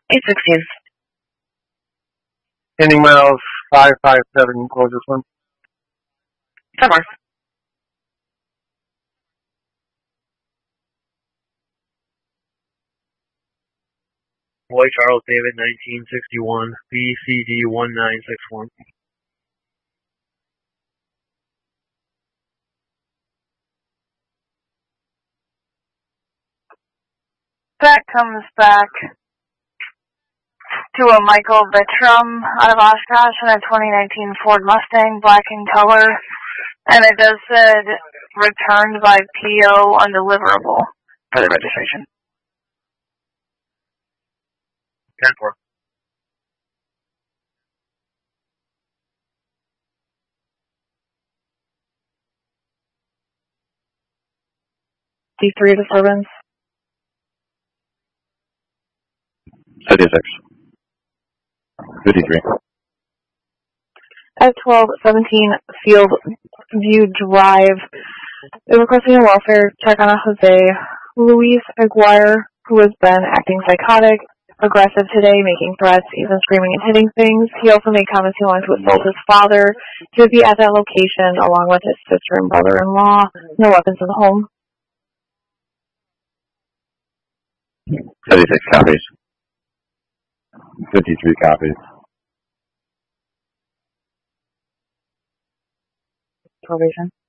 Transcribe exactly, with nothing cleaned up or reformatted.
eight sixties. Ending miles five five seven, close this one. Somewhere. Boy Charles David, nineteen sixty-one, B C D one nine six one. That comes back to a Michael Bertram out of Oshkosh and a twenty nineteen Ford Mustang, black in color. And it does said returned by P O undeliverable for the registration. ten four. D three disturbance. fifty-six. fifty-three. At twelve seventeen Field View Drive, they're requesting a welfare check on a Jose Luis Aguirre, who has been acting psychotic, aggressive today, making threats, even screaming and hitting things. He also made comments he wanted to assault his father. He would be at that location along with his sister and brother-in-law. No weapons in the home. fifty-six copies. fifty-three copies. Probation.